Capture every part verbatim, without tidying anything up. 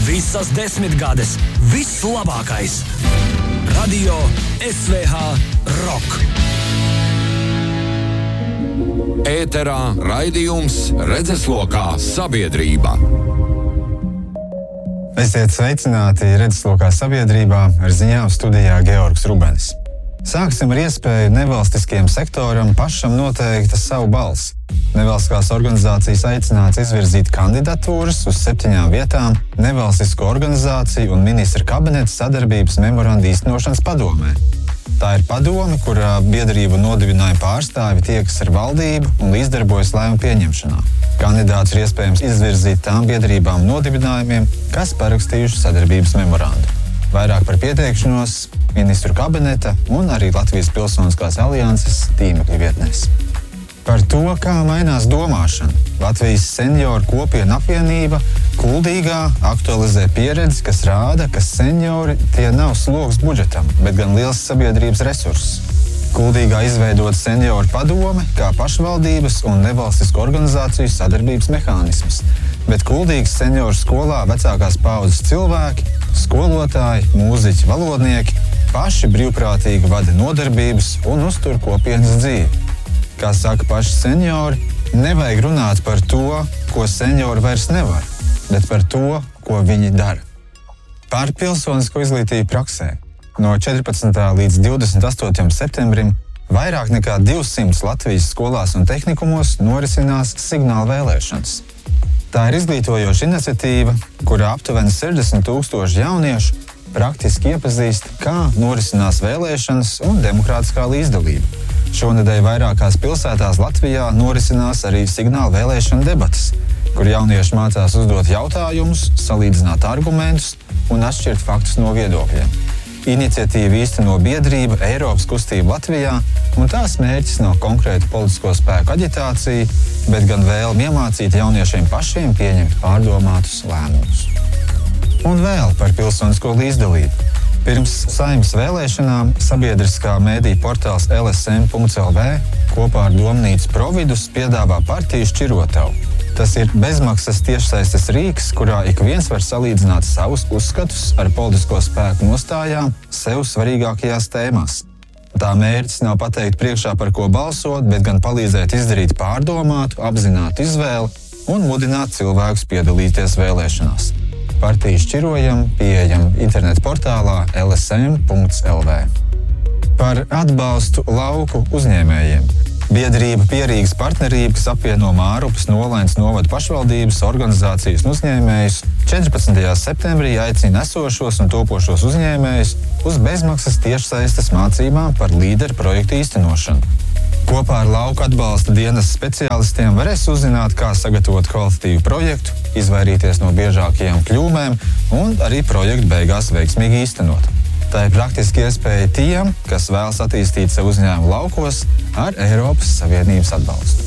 Visas desmitgades, viss labākais. Radio S V H Rock. Ēterā raidījums Redzeslokā sabiedrība. Esiet sveicināti Redzeslokā sabiedrībā, ar ziņām studijā Georgs Rubenis. Sāksim ar iespēju nevalstiskajam sektoram pašam noteikt savu balsi. Nevalstiskās organizācijas aicināts izvirzīt kandidatūras uz septiņām vietām nevalstisko organizāciju un ministra kabineta sadarbības memoranda īstenošanas padomē. Tā ir padome, kurā biedrību nodibinājumu pārstāvi tiekas ar valdību un līdzdarbojas lēmumu pieņemšanā. Kandidāts ir iespējams izvirzīt tām biedrībām nodibinājumiem, kas parakstījuši sadarbības memorandu. Vairāk par pieteikšanos ministru kabineta un arī Latvijas Pilsoniskās alianses tīmekļa vietnēs. Par to, kā mainās domāšana, Latvijas senioru kopienu apvienība Kuldīgā aktualizē pieredzi, kas rāda, ka seniori tie nav sloks budžetam, bet gan liels sabiedrības resurss. Kuldīgā izveidota senioru padome kā pašvaldības un nevalstisko organizāciju sadarbības mehānisms, bet Kuldīgas senioru skolā vecākās paaudzes cilvēki, skolotāji, mūziķi, valodnieki paši brīvprātīgi vada nodarbības un uztur kopienas dzīvi. Kā saka paši seniori, nevajag runāt par to, ko seniori vairs nevar, bet par to, ko viņi dara. Par pilsonisko izglītību praksē. No četrpadsmitā līdz divdesmit astotajam septembrim vairāk nekā divsimt Latvijas skolās un tehnikumos norisinās signāla vēlēšanas. Tā ir izglītojoša iniciatīva, kurā aptuveni sešdesmit tūkstoši jauniešu praktiski iepazīst, kā norisinās vēlēšanas un demokrātiskā līdzdalība. Šonedēļ vairākās pilsētās Latvijā norisinās arī signāla vēlēšana debates, kur jaunieši mācās uzdot jautājumus, salīdzināt argumentus un atšķirt faktus no viedokļiem. Iniciatīva īsteno biedrība Eiropas kustība Latvijā, un tās mērķis nav konkrēta politisko spēku aģitācija, bet gan vēlme iemācīt jauniešiem pašiem pieņemt pārdomātus lēmumus. Un vēl par pilsonisko līdzdalību. Pirms Saeimas vēlēšanām sabiedriskā mēdīja portāls L S M punkts L V kopā ar domnīcu Providus piedāvā partiju šķirotavu. Tas ir bezmaksas tiešsaistes rīks, kurā ik viens var salīdzināt savus uzskatus ar politisko spēku nostājām sev svarīgākajās tēmās. Tā mērķis nav pateikt priekšā, par ko balsot, bet gan palīdzēt izdarīt pārdomātu, apzinātu izvēli un mudināt cilvēkus piedalīties vēlēšanās. Partiju šķirojam pieejam interneta portālā L S M punkts L V. Par atbalstu lauku uzņēmējiem. Biedrība Pierīgas partnerība, kas apvieno Mārupas, Nolainas novada pašvaldības, organizācijas un uzņēmējus, četrpadsmitajā septembrī aicina esošos un topošos uzņēmējus uz bezmaksas tiešsaistes mācībām par līderu projektu īstenošanu. Kopā ar lauku atbalsta dienas speciālistiem varēs uzzināt, kā sagatavot kvalitatīvu projektu, izvairīties no biežākajām kļūmēm un arī projektu beigās veiksmīgi īstenot. Tā ir praktiski iespēja tiem, kas vēlas attīstīt savu uzņēmumu laukos ar Eiropas Savienības atbalstu.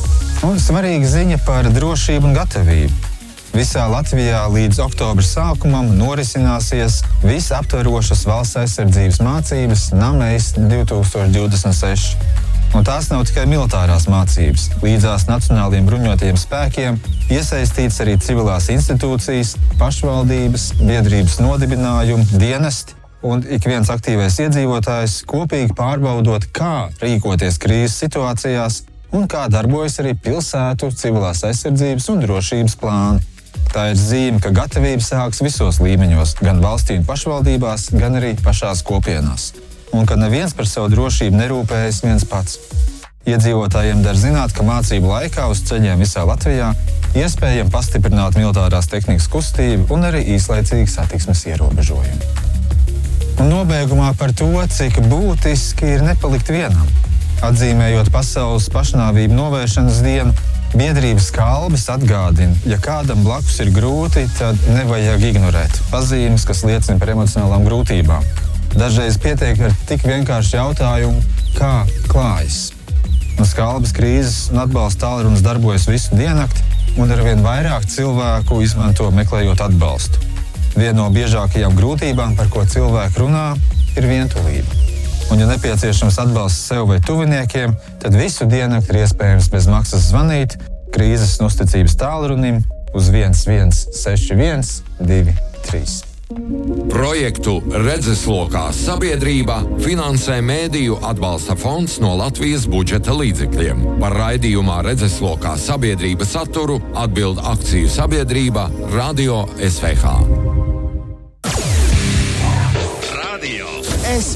Un svarīga ziņa par drošību un gatavību. Visā Latvijā līdz oktobra sākumam norisināsies visaptverošas valsts aizsardzības mācības NAMEIS divi tūkstoši divdesmit seši. Un tās nav tikai militārās mācības. Līdzās nacionālajiem bruņotajiem spēkiem iesaistīts arī civilās institūcijas, pašvaldības, biedrības nodibinājumi, dienesti un ik viens aktīvais iedzīvotājs kopīgi pārbaudot, kā rīkoties krīzes situācijās un kā darbojas arī pilsētu civilās aizsardzības un drošības plāni. Tā ir zīme, ka gatavība sāks visos līmeņos, gan valstī un pašvaldībās, gan arī pašās kopienās. Un ka neviens par savu drošību nerūpējas viens pats. Iedzīvotājiem dar zināt, ka mācību laikā uz ceļiem visā Latvijā iespējami pastiprināt militārās tehnikas kustību un arī īslaicīgi satiksmes ierobežojumi. Un nobeigumā par to, cik būtiski ir nepalikt vienam. Atzīmējot pasaules pašnāvību novēršanas dienu, biedrības Kalbis atgādina, ja kādam blakus ir grūti, tad nevajag ignorēt pazīmes, kas liecina par emocionālām grūtībām. Dažreiz pietiek ar tik vienkāršu jautājumu, kā klājas. Un Skalbas krīzes un atbalsta tālrunis darbojas visu diennakti, un arvien vairāk cilvēku izmanto meklējot atbalstu. Viena no biežākajām grūtībām, par ko cilvēki runā, ir vientulība. Un, ja nepieciešams atbalsts sev vai tuviniekiem, tad visu diennakti ir iespējams bez maksas zvanīt krīzes un uzticības tālrunim uz viens viens seši viens divi trīs. Projektu Redzeslokā sabiedrība finansē Mēdīju atbalsta fonds no Latvijas budžeta līdzekļiem. Par raidījumā Redzeslokā sabiedrība saturu atbild akciju sabiedrība Radio S V H. Radio